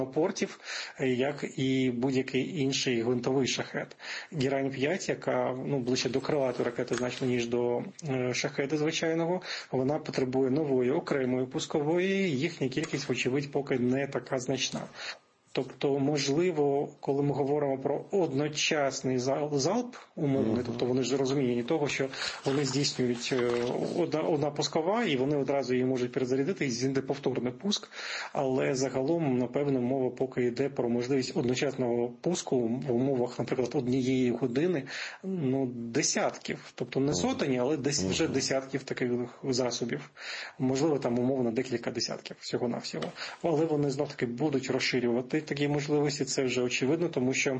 портів, як і будь-який інший гвинтовий шахед. Герань-5, яка ближче до крилатої ракети значно, ніж до шахеда звичайного, вона потребує нової окремої пускової, їхня кількість, вочевидь, поки не така значна. Тобто, можливо, коли ми говоримо про одночасний залп умовний, тобто вони ж розуміють того, що вони здійснюють одна пускова, і вони одразу її можуть перезарядити і здійснити повторний пуск, але загалом, напевно, мова поки йде про можливість одночасного пуску в умовах, наприклад, однієї години, десятків, тобто не сотені, але вже десятків таких засобів. Можливо, там умовно декілька десятків всього-навсього. Але вони знов-таки будуть розширювати такі можливості, це вже очевидно, тому що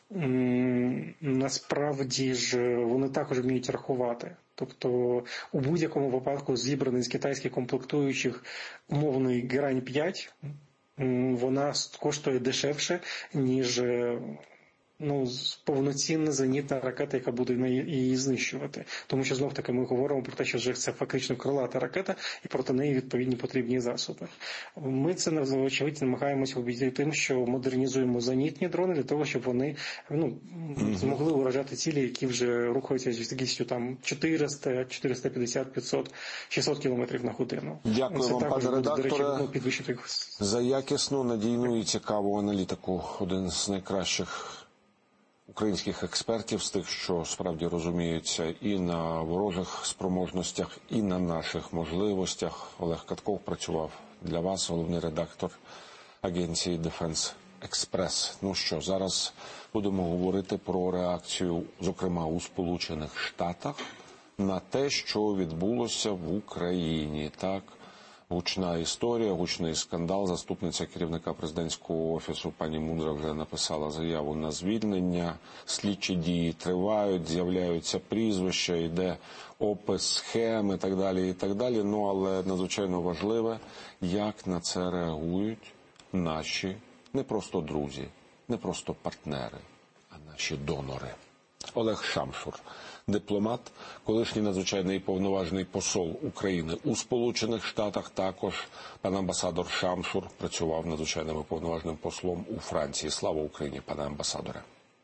насправді ж вони також вміють рахувати. Тобто у будь-якому випадку зібраний з китайських комплектуючих умовний Герань-5, вона коштує дешевше, ніж повноцінна зенітна ракета, яка буде її знищувати. Тому що, знов-таки, ми говоримо про те, що це фактично крилата ракета, і проти неї відповідні потрібні засоби. Ми це, очевидно, намагаємося обійти тим, що модернізуємо зенітні дрони для того, щоб вони змогли уражати цілі, які вже рухаються з швидкістю 400, 450, 500, 600 км на годину. Дякую вам, пане редакторе, за якісну, надійну і цікаву аналітику. Один з найкращих українських експертів, з тих, що справді розуміються і на ворожих спроможностях, і на наших можливостях. Олег Катков працював для вас, головний редактор агенції Defense Express. Ну що, зараз будемо говорити про реакцію, зокрема у Сполучених Штатах, на те, що відбулося в Україні. Так, гучна історія, гучний скандал. Заступниця керівника президентського офісу пані Мундра вже написала заяву на звільнення. Слідчі дії тривають, з'являються прізвища, йде опис схем і так далі, і так далі. Але надзвичайно важливе, як на це реагують наші не просто друзі, не просто партнери, а наші донори. Олег Шамшур, дипломат, колишній надзвичайний повноважний посол України у Сполучених Штатах, також пан амбасадор Шамшур працював надзвичайним повноважним послом у Франції. Слава Україні, пане амбасадоре.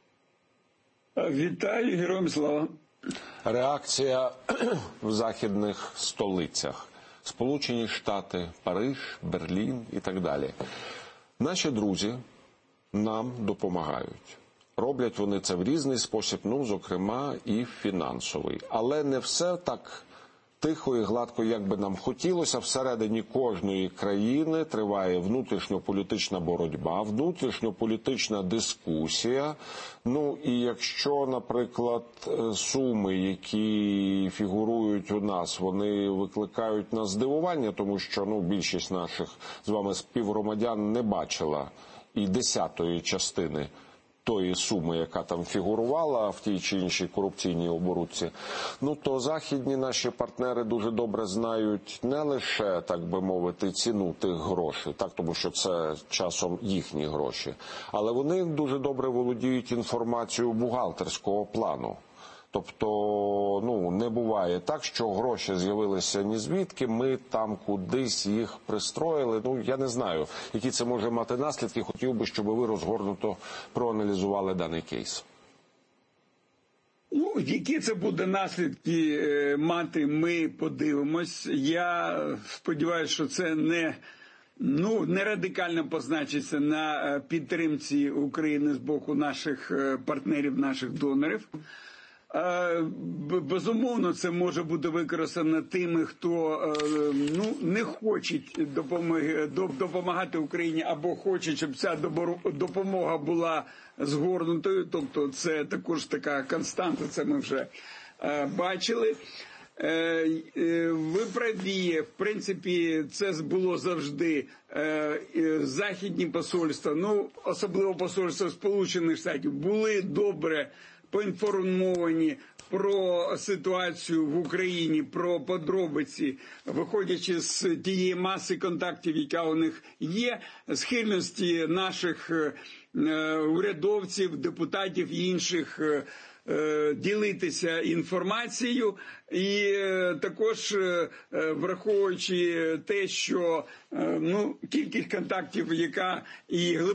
Вітаю, героям слава. Реакція в західних столицях. Сполучені Штати, Париж, Берлін і так далі. Наші друзі нам допомагають. Роблять вони це в різний спосіб, зокрема і фінансовий. Але не все так тихо і гладко, як би нам хотілося. Всередині кожної країни триває внутрішньополітична боротьба, внутрішньополітична дискусія. І якщо, наприклад, суми, які фігурують у нас, вони викликають нас здивування, тому що більшість наших з вами співгромадян не бачила і 10-ї частини тої суми, яка там фігурувала в тій чи іншій корупційній оборудці, то західні наші партнери дуже добре знають не лише, так би мовити, ціну тих грошей, тому що це часом їхні гроші, але вони дуже добре володіють інформацією бухгалтерського плану. Тобто, не буває так, що гроші з'явилися ні звідки, ми там кудись їх пристроїли. Я не знаю, які це може мати наслідки. Хотів би, щоб ви розгорнуто проаналізували даний кейс. Які це буде наслідки мати, ми подивимось. Я сподіваюся, що це не радикально позначиться на підтримці України з боку наших партнерів, наших донорів. Безумовно, це може бути використано тими, хто не хоче допомагати Україні або хоче, щоб ця допомога була згорнутою. Тобто це також така константа, це ми вже бачили. Ви праві, в принципі, це було завжди. Західні посольства, особливо посольства Сполучених Штатів, були добре поінформовані про ситуацію в Україні, про подробиці, виходячи з тієї маси контактів, яка у них є, схильності наших урядовців, депутатів і інших ділитися інформацією. І також враховуючи те, що кількість контактів, яка і